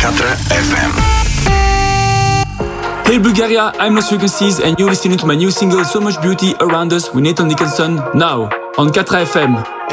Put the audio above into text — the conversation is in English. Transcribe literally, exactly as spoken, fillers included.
quatre F M. Hey Bulgaria, I'm Lost Frequencies and you're listening to my new single So Much Beauty Around Us with Nathan Nicholson now on quatre F M.